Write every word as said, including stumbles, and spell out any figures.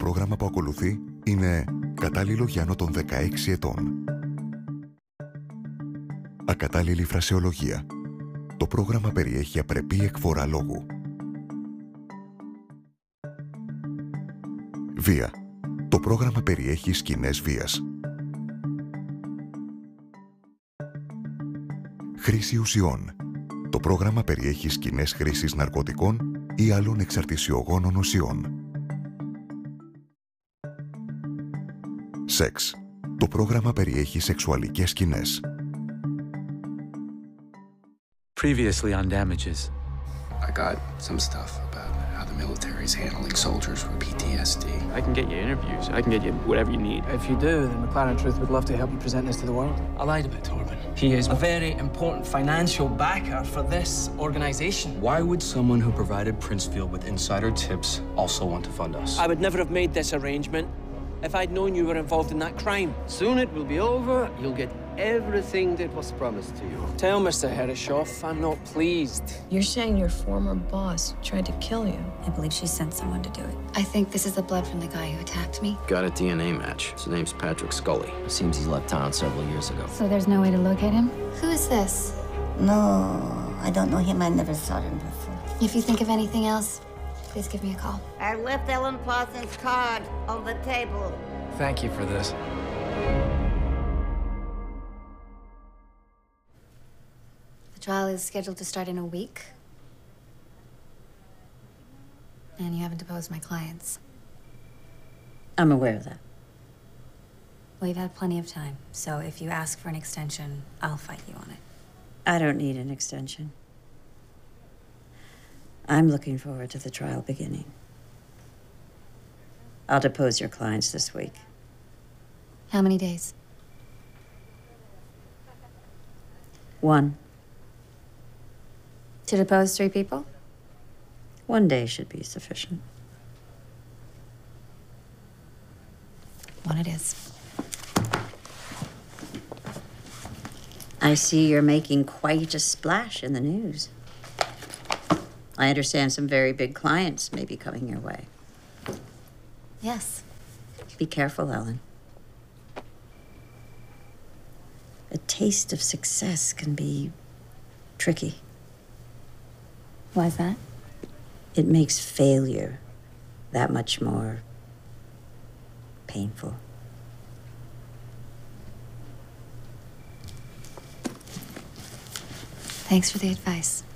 πρόγραμμα που ακολουθεί είναι κατάλληλο για άνω των δεκαέξι ετών. Ακατάλληλη φρασεολογία. Το πρόγραμμα περιέχει απρεπή εκφορά λόγου. Βία. Το πρόγραμμα περιέχει σκηνές βίας. Χρήση ουσιών. Το πρόγραμμα περιέχει σκηνές χρήσης ναρκωτικών ή άλλων εξαρτησιογόνων ουσιών. Σεξ. Το πρόγραμμα περιέχει σεξουαλικές σκηνές. Previously on Damages. I got some stuff about how the military is handling soldiers with P T S D. I can get you interviews. I can get you whatever you need. If you do, then McLaren Truth would love to help you present this to the world. I lied about Torben. He is a very important financial backer for this organization. Why would someone who provided Princefield with insider tips also want to fund us? I would never have made this arrangement if I'd known you were involved in that crime. Soon it will be over. You'll get everything that was promised to you. Tell Mister Herreshoff I'm not pleased. You're saying your former boss tried to kill you? I believe she sent someone to do it. I think this is the blood from the guy who attacked me. Got a D N A match. His name's Patrick Scully. It seems he's left town several years ago. So there's no way to locate him? Who is this? No, I don't know him. I never saw him before. If you think of anything else, please give me a call. I left Ellen Parsons' card on the table. Thank you for this. The trial is scheduled to start in a week. And you haven't deposed my clients. I'm aware of that. Well, you've had plenty of time, so if you ask for an extension, I'll fight you on it. I don't need an extension. I'm looking forward to the trial beginning. I'll depose your clients this week. How many days? One. To depose three people? One day should be sufficient. One it is. I see you're making quite a splash in the news. I understand some very big clients may be coming your way. Yes. Be careful, Ellen. A taste of success can be tricky. Why's that? It makes failure that much more painful. Thanks for the advice.